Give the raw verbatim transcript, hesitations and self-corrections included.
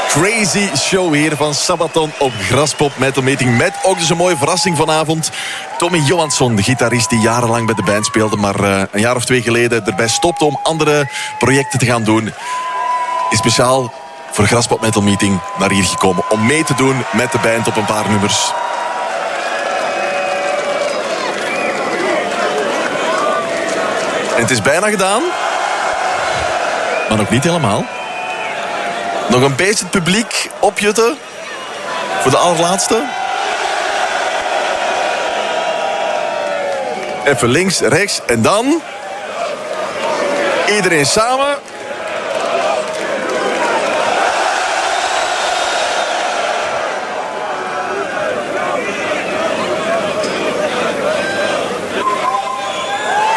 Crazy show hier van Sabaton op Graspop Metal Meeting. Met ook dus een mooie verrassing vanavond. Tommy Johansson, de gitarist die jarenlang bij de band speelde, maar uh, een jaar of twee geleden erbij stopte om andere projecten te gaan doen, is speciaal voor Graspop Metal Meeting naar hier gekomen om mee te doen met de band op een paar nummers. En het is bijna gedaan, maar nog niet helemaal. Nog een beetje het publiek opjutten voor de allerlaatste. Even links, rechts en dan iedereen samen.